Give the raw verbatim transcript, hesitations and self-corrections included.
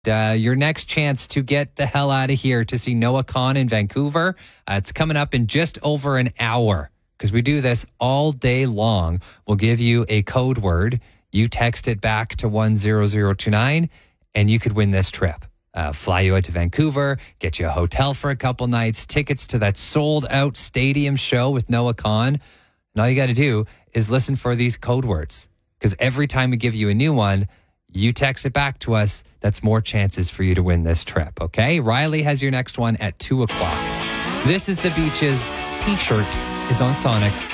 Uh, your next chance to get the hell out of here to see Noah Kahan in Vancouver. Uh, it's coming up in just over an hour because we do this all day long. We'll give you a code word. You text it back to one zero zero two nine and you could win this trip. Uh, fly you out to Vancouver, get you a hotel for a couple nights, tickets to that sold out stadium show with Noah Kahan. And all you got to do is listen for these code words because every time we give you a new one, you text it back to us. That's more chances for you to win this trip, okay? Riley has your next one at two o'clock. This is the Beaches. T-shirt is on Sonic.